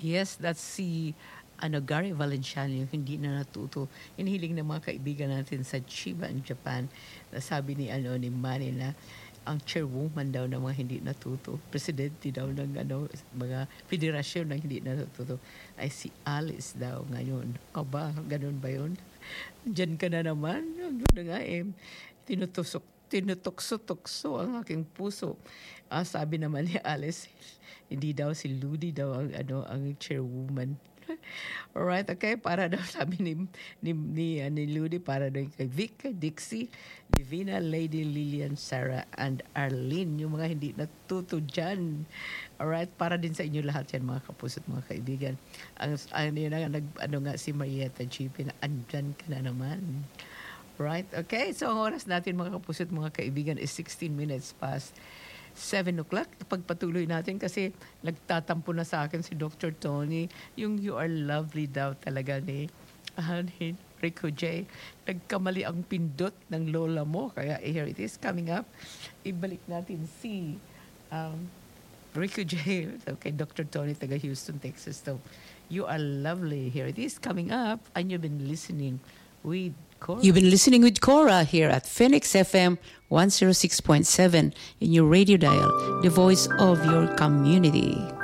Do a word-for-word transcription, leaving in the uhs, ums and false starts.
Yes, that's si ano, Gary Valenciano, yung hindi na natuto. Inihiling ng mga kaibigan natin sa Chiba in Japan. Nasabi ni ano ni Manny na ang chairwoman daw ng mga hindi natuto. Presidente daw ng ano, mga federasyon ng hindi natuto ay si Alice daw ngayon. Aba, ganun ba yun? Diyan ka na naman. Ano na nga eh, tinutusok, tinutokso-tokso ang aking puso. Ah, sabi naman ni Alice, hindi daw si Ludi daw ang, ano, ang chairwoman. Alright, okay. Para daw sabi ni, ni, ni, uh, ni Ludi, para daw kay Vic, Dixie, Divina, Lady, Lillian, Sarah, and Arlene. Yung mga hindi natuto dyan. Alright, para din sa inyo lahat yan, mga kapuso at mga kaibigan. Ang, ano, yun, nag, ano nga si Marietta G P na andyan ka na naman. Right, okay. So ang oras natin, mga kapuso at mga kaibigan, is sixteen minutes past seven o'clock. Pagpatuloy natin kasi nagtatampo na sa akin si Doctor Tony. Yung You Are Lovely daw talaga ni, uh, ni Rico J. Nagkamali ang pindot ng lola mo. Kaya here it is coming up. Ibalik natin si um, Rico J. Okay, Doctor Tony, taga Houston, Texas. So, You Are Lovely. Here it is coming up. And you've been listening with Cora. You've been listening with Cora here at Phoenix F M one oh six point seven in your radio dial, the voice of your community.